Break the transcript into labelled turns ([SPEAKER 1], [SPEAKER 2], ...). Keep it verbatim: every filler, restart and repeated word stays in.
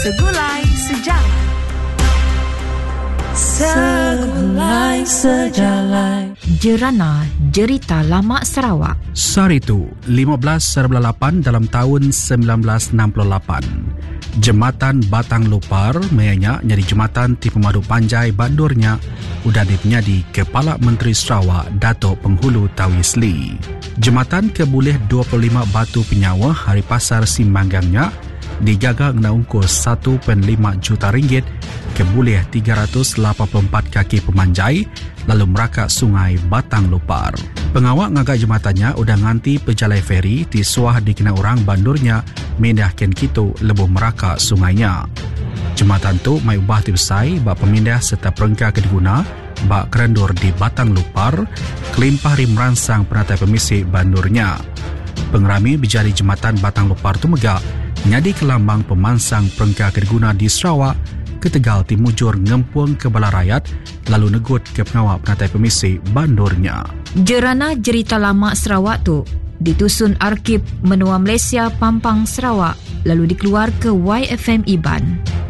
[SPEAKER 1] Segulai Sejarah. Segulai Sejarah.
[SPEAKER 2] Jerana Jerita Lama Sarawak.
[SPEAKER 3] Saritu, lima belas lapan dalam tahun sembilan belas enam puluh lapan. Jembatan Batang Lupar menyanyak jadi jembatan di Pemadu Panjai Bandurnya udah dipenyadi Kepala Menteri Sarawak Datuk Penghulu Tawisli. Jembatan kebulih dua puluh lima batu penyawa hari pasar simbanggangnya dijaga kena ungkus satu perpuluhan lima juta ringgit kebulih tiga ratus lapan puluh empat kaki pemanjai lalu merakak sungai Batang Lupar. Pengawak ngagak jembatannya udah nganti pejalai feri di suah dikena orang Bandurnya mindahkan kitu lebuh merakak sungainya. Jembatan tu mai ubah tibsai bak pemindah serta perengka kediguna bak kerendur di Batang Lupar kelimpah rim ransang penatai pemisik Bandurnya. Pengerami berjari jembatan Batang Lupar tu megak nyadi kelambang pemansang perengka kediguna di Sarawak ke Tegal Timujur ngempung ke bala rakyat lalu negut ke pengawal penatai pemisik Bandurnya.
[SPEAKER 2] Jerana Jerita Lama Sarawak tu ditusun Arkib Menua Malaysia Pampang Sarawak lalu dikeluar ke Y F M Iban.